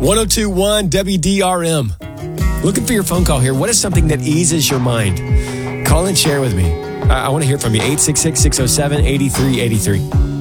1021 WDRM. Looking for your phone call here. What is something that eases your mind? Call and share with me. I want to hear from you. 866-607-8383.